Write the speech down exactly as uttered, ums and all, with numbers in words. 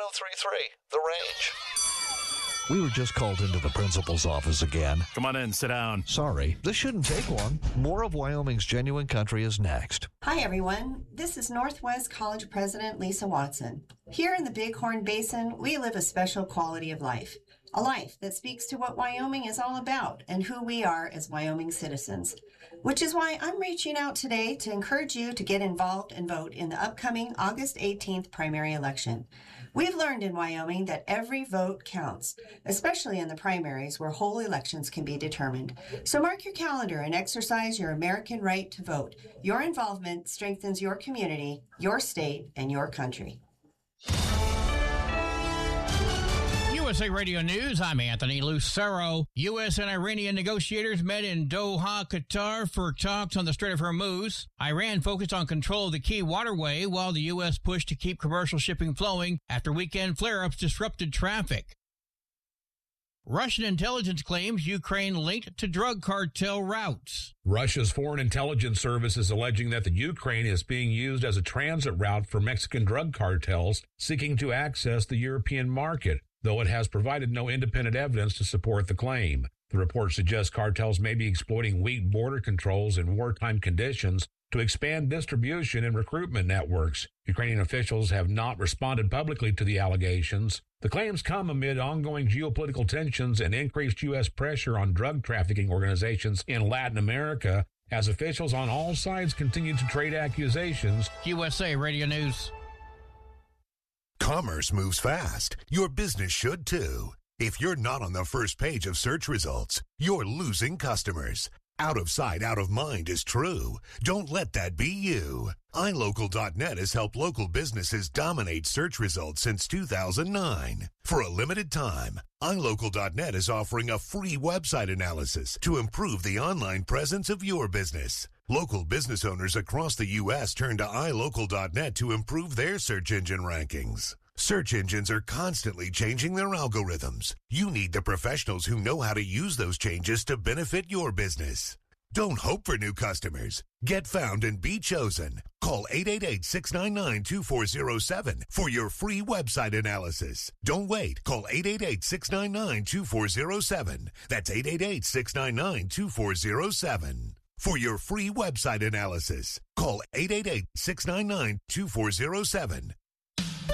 three three, The Range. We were just called into the principal's office again. Come on in, sit down. Sorry, this shouldn't take long. More of Wyoming's Genuine Country is next. Hi, everyone. This is Northwest College President Lisa Watson. Here in the Bighorn Basin, we live a special quality of life. A life that speaks to what Wyoming is all about and who we are as Wyoming citizens. Which is why I'm reaching out today to encourage you to get involved and vote in the upcoming August eighteenth primary election. We've learned in Wyoming that every vote counts, especially in the primaries where whole elections can be determined. So mark your calendar and exercise your American right to vote. Your involvement strengthens your community, your state, and your country. U S A Radio News, I'm Anthony Lucero. U S and Iranian negotiators met in Doha, Qatar for talks on the Strait of Hormuz. Iran focused on control of the key waterway while the U S pushed to keep commercial shipping flowing after weekend flare-ups disrupted traffic. Russian intelligence claims Ukraine linked to drug cartel routes. Russia's Foreign Intelligence Service is alleging that the Ukraine is being used as a transit route for Mexican drug cartels seeking to access the European market, though it has provided no independent evidence to support the claim. The report suggests cartels may be exploiting weak border controls in wartime conditions to expand distribution and recruitment networks. Ukrainian officials have not responded publicly to the allegations. The claims come amid ongoing geopolitical tensions and increased U S pressure on drug trafficking organizations in Latin America as officials on all sides continue to trade accusations. U S A Radio News. Commerce moves fast. Your business should too. If you're not on the first page of search results, you're losing customers. Out of sight, out of mind is true. Don't let that be you. i local dot net has helped local businesses dominate search results since two thousand nine. For a limited time, i local dot net is offering a free website analysis to improve the online presence of your business. Local business owners across the U S turn to i local dot net to improve their search engine rankings. Search engines are constantly changing their algorithms. You need the professionals who know how to use those changes to benefit your business. Don't hope for new customers. Get found and be chosen. Call eight eight eight, six nine nine, two four zero seven for your free website analysis. Don't wait. Call eight eight eight, six nine nine, two four zero seven. That's eight eight eight, six nine nine, two four zero seven. For your free website analysis, call eight eight eight, six nine nine, two four zero seven.